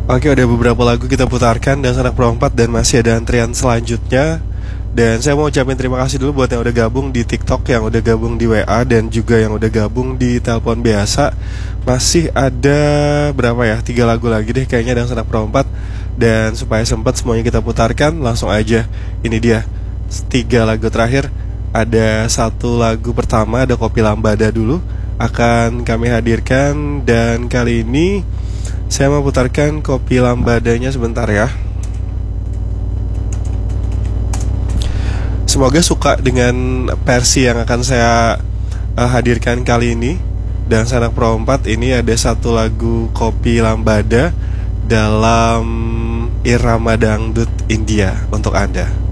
Oke, udah beberapa lagu kita putarkan dan Sanak Pro 4 dan masih ada antrian selanjutnya. Dan saya mau ucapin terima kasih dulu buat yang udah gabung di TikTok, yang udah gabung di WA, dan juga yang udah gabung di telepon biasa. Masih ada berapa ya? 3 lagu lagi deh kayaknya dan Sanak Pro 4. Dan supaya sempat semuanya kita putarkan, langsung aja. Ini dia 3 lagu terakhir. Ada 1 lagu pertama, ada Kopi Lambada dulu akan kami hadirkan. Dan kali ini saya mau putarkan Kopi Lambadanya sebentar ya. Semoga suka dengan versi yang akan saya hadirkan kali ini. Dan Sanak Pro 4 ini ada 1 lagu Kopi Lambada dalam irama dangdut India untuk Anda.